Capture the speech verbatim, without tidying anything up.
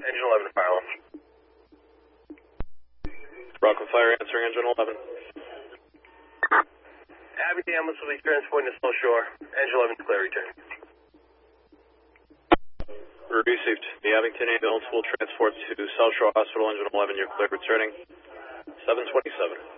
Engine eleven to fire alarm. Rockland Fire answering engine eleven. Abbey ambulance will be transporting to South Shore. Engine eleven to clear return. Received. The Abington ambulance will transport to South Shore Hospital, engine eleven, you're clear returning. seven twenty-seven.